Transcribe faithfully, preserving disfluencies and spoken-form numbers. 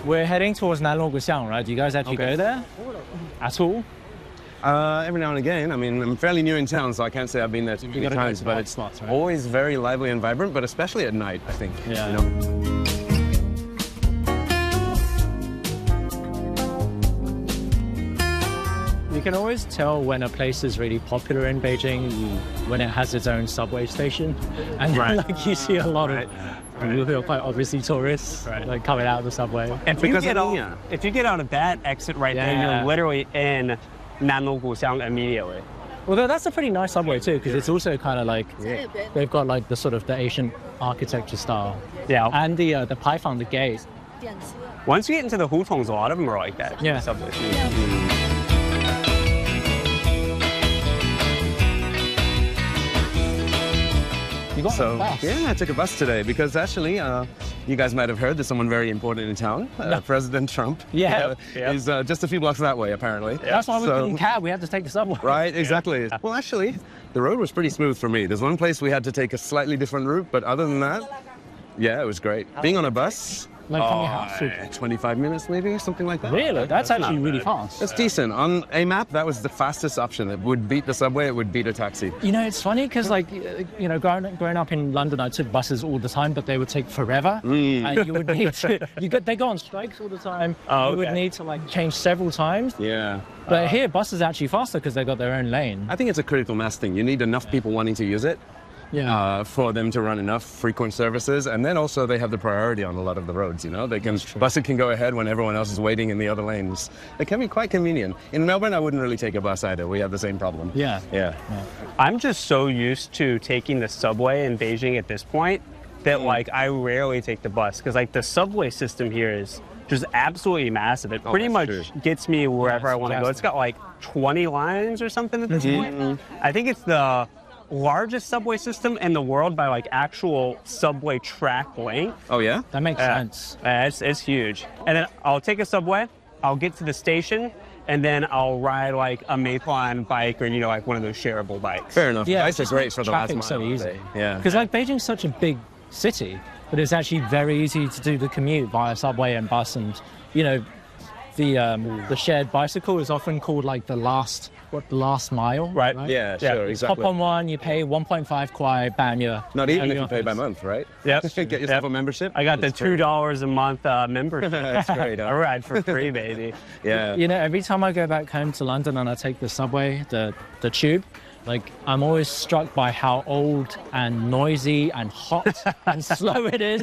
We're heading towards Nanluoguxiang, right? Do you guys actually Okay. go there at all? Uh, every now and again. I mean, I'm fairly new in town, so I can't say I've been there too many gotta go times, to but the it's hotspots, right? always very lively and vibrant, but especially at night, I think. Yeah. You know? You can always tell when a place is really popular in Beijing when it has its own subway station, and Right. like you see a lot Right. of people who are quite obviously tourists, Right. like coming out of the subway. If you, Because get of out, Nia. if you get out of that exit right there, Yeah. you're literally in Nanluoguxiang immediately. Although that's a pretty nice subway too, because it's also kind of like they've got like the sort of the ancient architecture style, Yeah. and the uh, the Paifang, the gate. Once you get into the hutongs, a lot of them are like that. Yeah. Subways. You got So, a bus. yeah, I took a bus today because actually, uh, you guys might have heard there's someone very important in town. Uh, President Trump Yeah. uh, Yeah. is uh, just a few blocks that way, apparently. That's why we So- couldn't cab. We had to take the subway. Right, exactly. Well, actually, the road was pretty smooth for me. There's one place we had to take a slightly different route, but other than that, yeah, it was great. Being on a bus, Like from your oh, house. to- twenty-five minutes maybe, something like that. Really? That's actually really fast. That's decent. On a map, that was the fastest option. It would beat the subway, it would beat a taxi. You know, it's funny because, like, y- you know, growing, growing up in London, I took buses all the time, but they would take forever, Mm. and you would need to. You get they go on strikes all the time. Oh, You would okay. need to like change several times. Yeah. But here, buses are actually faster because they got their own lane. I think it's a critical mass thing. You need enough people wanting to use it Yeah. uh, for them to run enough frequent services, and then also they have the priority on a lot of the roads. You know, they can buses can go ahead when everyone else is waiting in the other lanes. It can be quite convenient. In Melbourne, I wouldn't really take a bus either. We have the same problem. Yeah. Yeah. I'm just so used to taking the subway in Beijing at this point that like I rarely take the bus because like the subway system here is just absolutely massive. It pretty that's much true. gets me wherever Yeah, I want to go. It's fantastic. got like twenty lines or something at this point. I think it's the largest subway system in the world by like actual subway track length. Oh yeah. That makes Yeah. sense. Uh, it's, it's huge. And then I'll take a subway, I'll get to the station, and then I'll ride like a Meituan bike or, you know, like one of those shareable bikes. Fair enough. Yeah, Bikes are great for the last traffic's mile. so aren't easy. they? Yeah. Because like Beijing's such a big city, but it's actually very easy to do the commute via subway and bus, and you know, the um, the shared bicycle is often called like the last what the last mile. Right. Yeah, Yeah. sure, exactly. Hop on one, you pay one point five kwai, bam, you're Not even you're if you off pay it. by month, right? Yep. Get yourself Yep. a membership. I got the That's two dollars a month uh, membership. That's great. I Huh? ride for free, baby. Yeah. You know, every time I go back home to London and I take the subway, the the tube, like I'm always struck by how old and noisy and hot and slow it is.